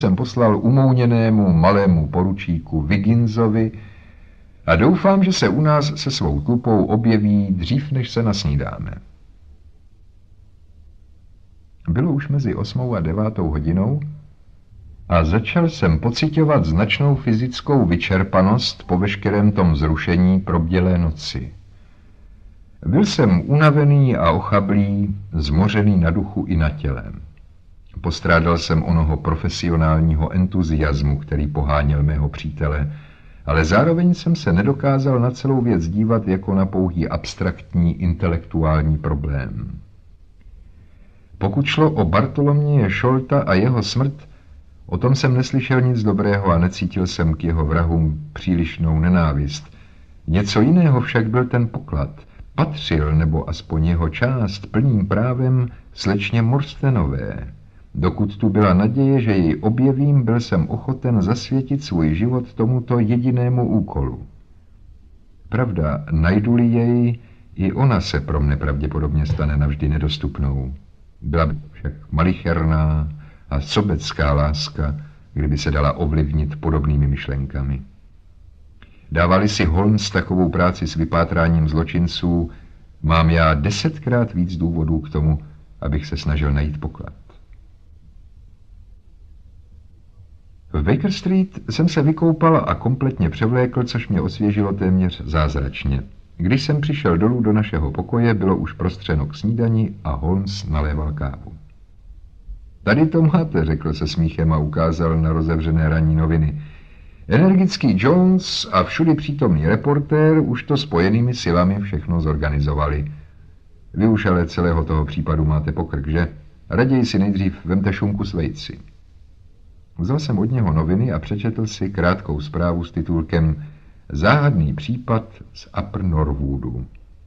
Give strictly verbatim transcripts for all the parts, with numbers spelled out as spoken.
jsem poslal umouněnému malému poručíku Wigginsovi a doufám, že se u nás se svou tlupou objeví dřív, než se nasnídáme. Bylo už mezi osmou a devátou hodinou a začal jsem pociťovat značnou fyzickou vyčerpanost po veškerém tom zrušení probdělé noci. Byl jsem unavený a ochablý, zmořený na duchu i na těle. Postrádal jsem onoho profesionálního entuziasmu, který poháněl mého přítele, ale zároveň jsem se nedokázal na celou věc dívat jako na pouhý abstraktní intelektuální problém. Pokud šlo o Bartoloměje Šolta a jeho smrt, o tom jsem neslyšel nic dobrého a necítil jsem k jeho vrahům přílišnou nenávist. Něco jiného však byl ten poklad. Patřil, nebo aspoň jeho část, plným právem slečně Morstenové. Dokud tu byla naděje, že jej objevím, byl jsem ochoten zasvětit svůj život tomuto jedinému úkolu. Pravda, najdu-li jej, i ona se pro mne pravděpodobně stane navždy nedostupnou. Byla by však malicherná a sobecká láska, kdyby se dala ovlivnit podobnými myšlenkami. Dávali si Holmes takovou práci s vypátráním zločinců, mám já desetkrát víc důvodů k tomu, abych se snažil najít poklad. V Baker Street jsem se vykoupal a kompletně převlékl, což mě osvěžilo téměř zázračně. Když jsem přišel dolů do našeho pokoje, bylo už prostřeno k snídani a Holmes naléval kávu. Tady to máte, řekl se smíchem a ukázal na rozevřené ranní noviny. Energický Jones a všudy přítomný reportér už to spojenými silami všechno zorganizovali. Vy už ale celého toho případu máte pokrk, že? Raději si nejdřív vemte šunku s vejci. Vzal jsem od něho noviny a přečetl si krátkou zprávu s titulkem Záhadný případ z Upper Norwoodu.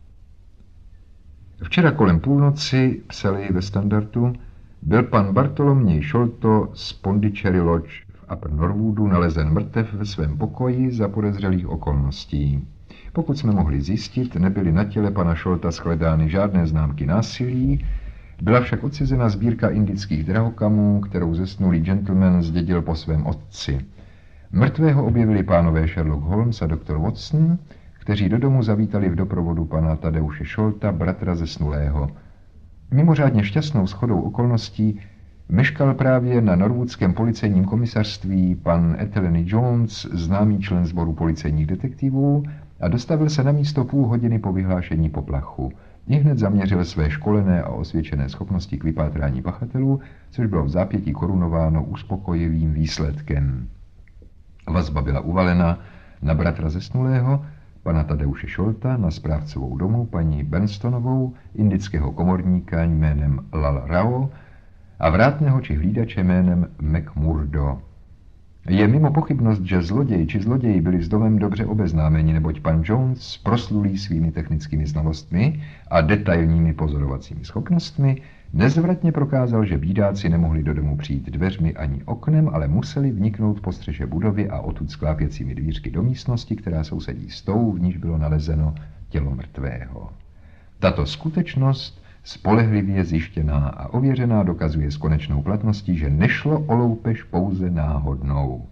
Včera kolem půlnoci, psali ve Standardu, byl pan Bartoloměj Sholto z Pondicherry Lodge v Upper Norwoodu nalezen mrtev ve svém pokoji za podezřelých okolností. Pokud jsme mohli zjistit, nebyly na těle pana Sholta shledány žádné známky násilí, byla však odcizena sbírka indických drahokamů, kterou zesnulý gentleman zdědil po svém otci. Mrtvého objevili pánové Sherlock Holmes a doktor Watson, kteří do domu zavítali v doprovodu pana Tadeuše Sholta, bratra zesnulého. Mimořádně šťastnou shodou okolností meškal právě na norwoodském policejním komisařství pan Etheleny Jones, známý člen sboru policejních detektivů, a dostavil se na místo půl hodiny po vyhlášení poplachu. Ihned zaměřil své školené a osvědčené schopnosti k vypátrání pachatelů, což bylo v zápětí korunováno uspokojivým výsledkem. Vazba byla uvalena na bratra zesnulého, pana Tadeuše Sholta, na správcovou domu paní Bernstonovou, indického komorníka jménem Lal Rao a vrátného či hlídače jménem McMurdo. Je mimo pochybnost, že zloděj či zloději byli s domem dobře obeznámeni, neboť pan Jones, proslulý svými technickými znalostmi a detailními pozorovacími schopnostmi, nezvratně prokázal, že bídáci nemohli do domu přijít dveřmi ani oknem, ale museli vniknout po střeše budovy a odtud sklápěcími dvířky do místnosti, která sousedí s tou, v níž bylo nalezeno tělo mrtvého. Tato skutečnost, spolehlivě zjištěná a ověřená, dokazuje s konečnou platností, že nešlo o loupež pouze náhodnou.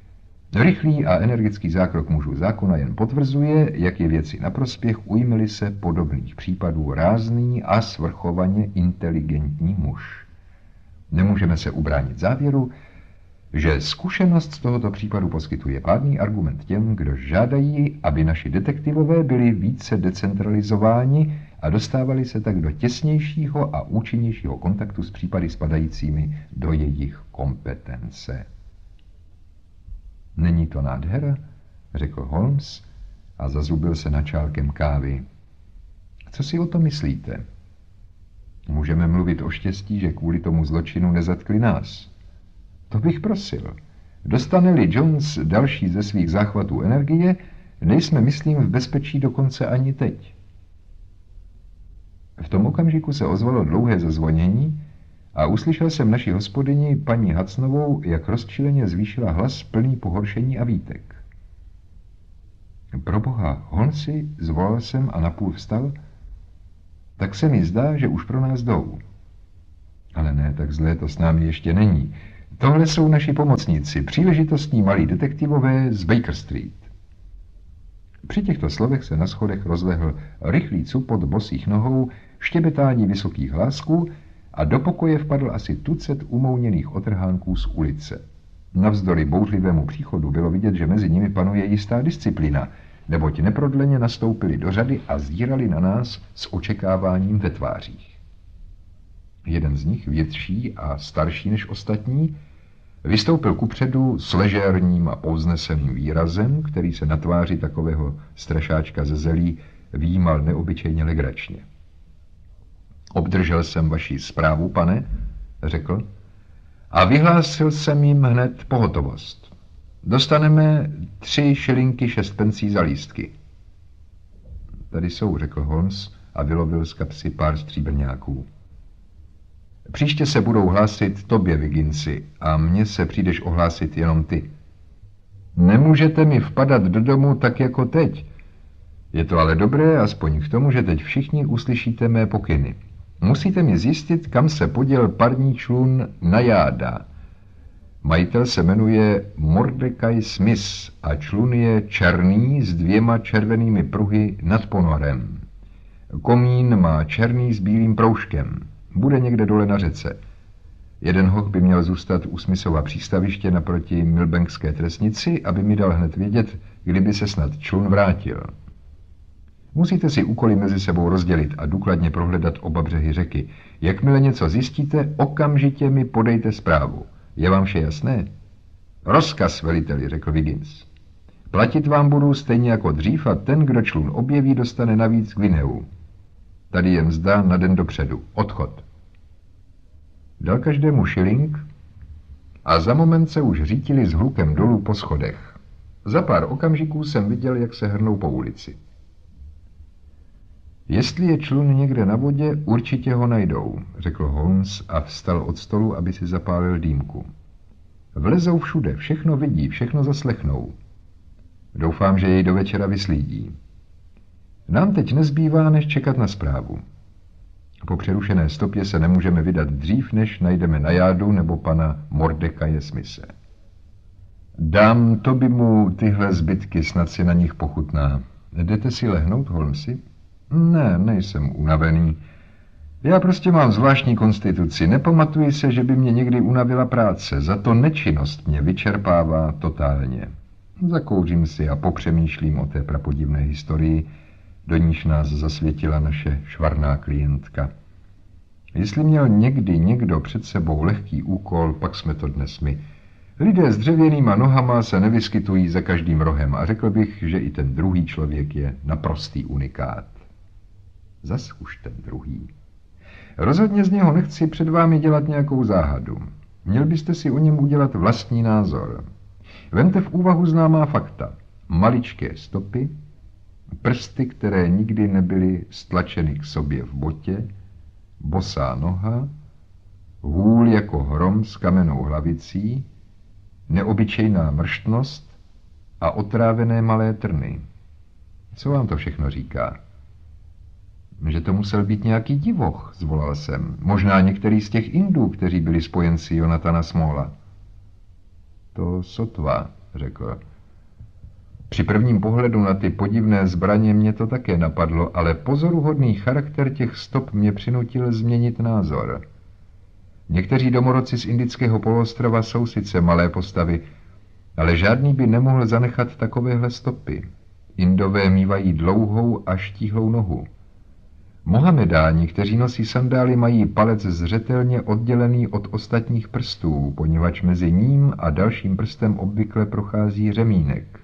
Rychlý a energický zákrok mužů zákona jen potvrzuje, jak je věci na prospěch, ujme-li se podobných případů rázný a svrchovaně inteligentní muž. Nemůžeme se ubránit závěru, že zkušenost z tohoto případu poskytuje pádný argument těm, kdo žádají, aby naši detektivové byli více decentralizováni a dostávali se tak do těsnějšího a účinnějšího kontaktu s případy spadajícími do jejich kompetence. Není to nádhera, řekl Holmes a zazubil se načálkem kávy. Co si o to myslíte? Můžeme mluvit o štěstí, že kvůli tomu zločinu nezatkli nás. To bych prosil. Dostane-li Jones další ze svých záchvatů energie, nejsme, myslím, v bezpečí dokonce ani teď. V tom okamžiku se ozvalo dlouhé zazvonění a uslyšel jsem naši hospodyni, paní Hudsonovou, jak rozčileně zvýšila hlas plný pohoršení a výtek. Proboha, Holmesi, zvolal jsem a napůl vstal, tak se mi zdá, že už pro nás jdou. Ale ne, tak zlé to s námi ještě není. Tohle jsou naši pomocníci, příležitostní malí detektivové z Baker Street. Při těchto slovech se na schodech rozlehl rychlý cupot bosých nohou, štěbetání vysokých hlásků a do pokoje vpadl asi tucet umouněných otrhánků z ulice. Navzdory bouřlivému příchodu bylo vidět, že mezi nimi panuje jistá disciplína, neboť neprodleně nastoupili do řady a zírali na nás s očekáváním ve tvářích. Jeden z nich, větší a starší než ostatní, vystoupil kupředu s ležérním a povzneseným výrazem, který se na tváři takového strašáčka ze zelí výjímal neobyčejně legračně. Obdržel jsem vaši zprávu, pane, řekl, a vyhlásil jsem jim hned pohotovost. Dostaneme tři šilinky šest pencí za lístky. Tady jsou, řekl Holmes a vylovil z kapsy pár stříbrňáků. Příště se budou hlásit tobě, Wigginsi, a mně se přijdeš ohlásit jenom ty. Nemůžete mi vpadat do domu tak jako teď. Je to ale dobré, aspoň k tomu, že teď všichni uslyšíte mé pokyny. Musíte mi zjistit, kam se poděl parní člun Najáda. Majitel se jmenuje Mordecai Smith a člun je černý s dvěma červenými pruhy nad ponorem. Komín má černý s bílým proužkem. Bude někde dole na řece. Jeden hoch by měl zůstat u Smithova přístaviště naproti Milbankské trestnici, aby mi dal hned vědět, kdyby se snad člun vrátil. Musíte si úkoly mezi sebou rozdělit a důkladně prohledat oba břehy řeky. Jakmile něco zjistíte, okamžitě mi podejte zprávu. Je vám vše jasné? Rozkaz, veliteli, řekl Wiggins. Platit vám budu stejně jako dřív a ten, kdo člun objeví, dostane navíc Guineu. Tady je mzda na den dopředu. Odchod. Dal každému šilink a za moment se už řítili s hlukem dolů po schodech. Za pár okamžiků jsem viděl, jak se hrnou po ulici. Jestli je člun někde na vodě, určitě ho najdou, řekl Holmes a vstal od stolu, aby si zapálil dýmku. Vlezou všude, všechno vidí, všechno zaslechnou. Doufám, že jej do večera vyslídí. Nám teď nezbývá, než čekat na zprávu. Po přerušené stopě se nemůžeme vydat dřív, než najdeme Najádu nebo pana Mordecaje Smise. Dám to by mu tyhle zbytky, snad si na nich pochutná. Jdete si lehnout, Holmesi? Ne, nejsem unavený. Já prostě mám zvláštní konstituci. Nepamatuji se, že by mě někdy unavila práce. Za to nečinnost mě vyčerpává totálně. Zakouřím si a popřemýšlím o té prapodivné historii, do níž nás zasvětila naše švarná klientka. Jestli měl někdy někdo před sebou lehký úkol, pak jsme to dnes my. Lidé s dřevěnýma nohama se nevyskytují za každým rohem a řekl bych, že i ten druhý člověk je naprostý unikát. Zas už ten druhý. Rozhodně z něho nechci před vámi dělat nějakou záhadu. Měl byste si o něm udělat vlastní názor. Vemte v úvahu známá fakta. Maličké stopy, prsty, které nikdy nebyly stlačeny k sobě v botě, bosá noha, hůl jako hrom s kamennou hlavicí, neobyčejná mrštnost a otrávené malé trny. Co vám to všechno říká? Že to musel být nějaký divoch, zvolal jsem. Možná některý z těch Indů, kteří byli spojenci Jonathana Smolla. To sotva, řekl. Při prvním pohledu na ty podivné zbraně mě to také napadlo, ale pozoruhodný charakter těch stop mě přinutil změnit názor. Někteří domorodci z indického poloostrova jsou sice malé postavy, ale žádný by nemohl zanechat takovéhle stopy. Indové mívají dlouhou a štíhlou nohu. Mohamedáni, kteří nosí sandály, mají palec zřetelně oddělený od ostatních prstů, poněvadž mezi ním a dalším prstem obvykle prochází řemínek.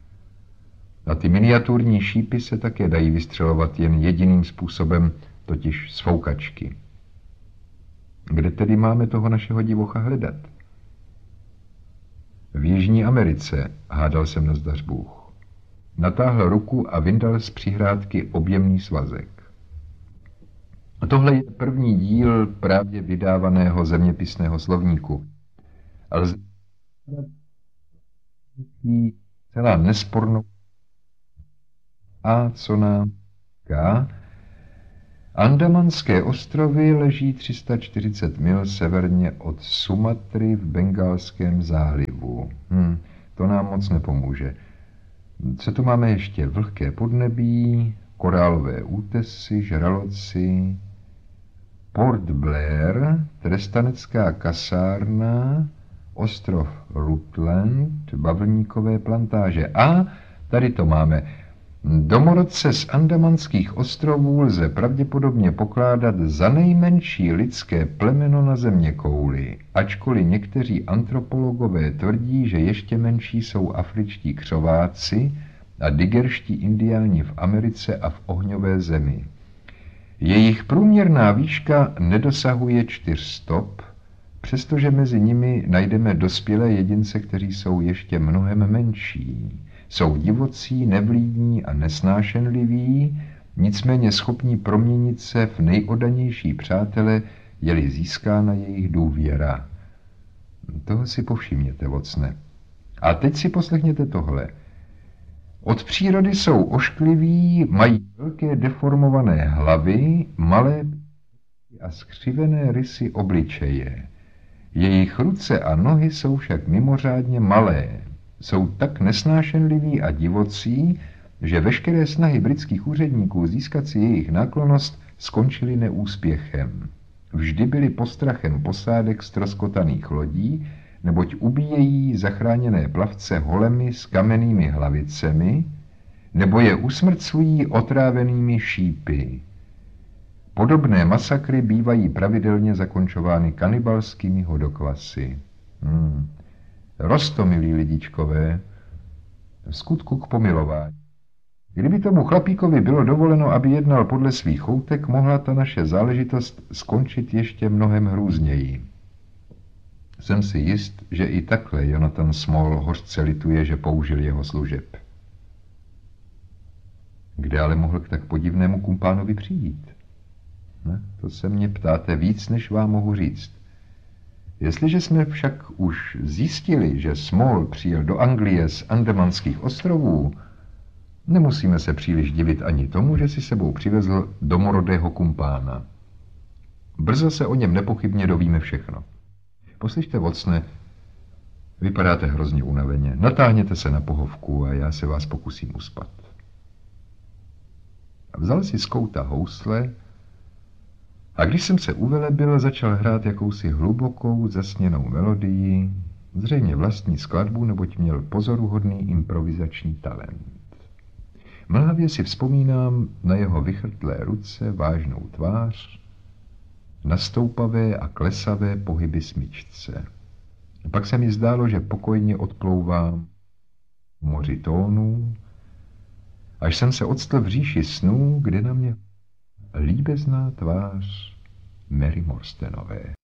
A ty miniaturní šípy se také dají vystřelovat jen jediným způsobem, totiž z foukačky. Kde tedy máme toho našeho divocha hledat? V Jižní Americe, hádal jsem na zdař Bůh. Natáhl ruku a vyndal z přihrádky objemný svazek. A tohle je první díl právě vydávaného zeměpisného slovníku. Ale celá nespornou A co na K Andamanské ostrovy leží tři sta čtyřicet mil severně od Sumatry v Bengálském zálivu. Hm, to nám moc nepomůže. Co tu máme ještě? Vlhké podnebí, korálové útesy, žraloci, Port Blair, trestanecká kasárna, ostrov Rutland, bavlníkové plantáže. A tady to máme. Domorodce z Andamanských ostrovů lze pravděpodobně pokládat za nejmenší lidské plemeno na zeměkouli, ačkoliv někteří antropologové tvrdí, že ještě menší jsou afričtí křováci a digerští indiáni v Americe a v ohňové zemi. Jejich průměrná výška nedosahuje čtyř stop, přestože mezi nimi najdeme dospělé jedince, kteří jsou ještě mnohem menší. Jsou divocí, nevlídní a nesnášenliví, nicméně schopní proměnit se v nejoddanější přátele, je-li získána jejich důvěra. Toho si povšimněte, vocne. A teď si poslechněte tohle. Od přírody jsou oškliví, mají velké deformované hlavy, malé a skřivené rysy obličeje. Jejich ruce a nohy jsou však mimořádně malé. Jsou tak nesnášenliví a divocí, že veškeré snahy britských úředníků získat si jejich náklonnost skončily neúspěchem. Vždy byli postrachem posádek ztroskotaných lodí, neboť ubíjejí zachráněné plavce holemi s kamennými hlavicemi, nebo je usmrcují otrávenými šípy. Podobné masakry bývají pravidelně zakončovány kanibalskými hodokvasy. Hmm. Roztomilí lidičkové, v skutku k pomilování. Kdyby tomu chlapíkovi bylo dovoleno, aby jednal podle svých choutek, mohla ta naše záležitost skončit ještě mnohem hrůzněji. Jsem si jist, že i takhle Jonathan Small hořce lituje, že použil jeho služeb. Kde ale mohl k tak podivnému kumpánovi přijít? Ne, to se mě ptáte víc, než vám mohu říct. Jestliže jsme však už zjistili, že Small přijel do Anglie z Andamanských ostrovů, nemusíme se příliš divit ani tomu, že si sebou přivezl domorodého kumpána. Brzo se o něm nepochybně dovíme všechno. Poslyšte, vocne, vypadáte hrozně unaveně. Natáhněte se na pohovku a já se vás pokusím uspat. Vzal si z kouta housle a když jsem se uvelebil, začal hrát jakousi hlubokou zasněnou melodii, zřejmě vlastní skladbu, neboť měl pozoruhodný improvizační talent. Mlhavě si vzpomínám na jeho vychrtlé ruce, vážnou tvář, na stoupavé a klesavé pohyby smyčce. Pak se mi zdálo, že pokojně odplouvám v moři tónů, až jsem se octl v říši snů, kde na mě líbezná tvář Mary Morstenové.